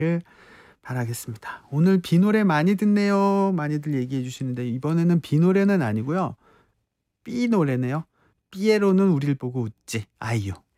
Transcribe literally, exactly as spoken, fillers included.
바라겠습니다. 오늘 비 노래 많이 듣네요. 많이들 얘기해 주시는데 이번에는 비 노래는 아니고요. 삐 노래네요. 삐에로는 우릴 보고 웃지. 아이유.